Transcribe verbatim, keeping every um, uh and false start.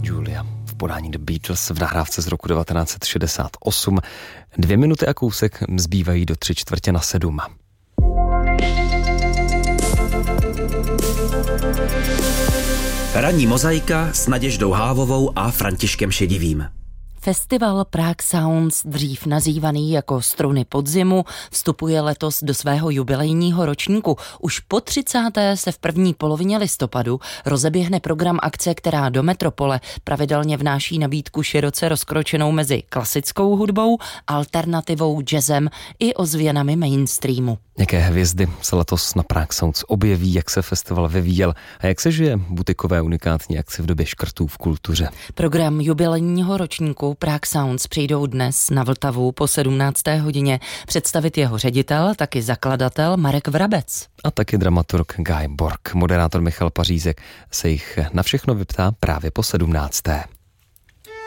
Julia v podání The Beatles v nahrávce z roku devatenáct set šedesát osm. Dvě minuty a kousek zbývají do tři čtvrtě na sedm. Ranní mozaika s Naděždou Hávovou a Františkem Šedivým. Festival Prague Sounds, dřív nazývaný jako Struny podzimu, vstupuje letos do svého jubilejního ročníku. Už po třicáté se v první polovině listopadu rozeběhne program akce, která do metropole pravidelně vnáší nabídku široce rozkročenou mezi klasickou hudbou, alternativou, jazzem i ozvěnami mainstreamu. Jaké hvězdy se letos na Prague Sounds objeví, jak se festival vyvíjel a jak se žije butikové unikátní akci v době škrtů v kultuře. Program jubilejního ročníku Prague Sounds přijdou dnes na Vltavu po sedmnácté hodině představit jeho ředitel, taky zakladatel Marek Vrabec. A taky dramaturg Guy Borg. Moderátor Michal Pařízek se jich na všechno vyptá právě po sedmnácté.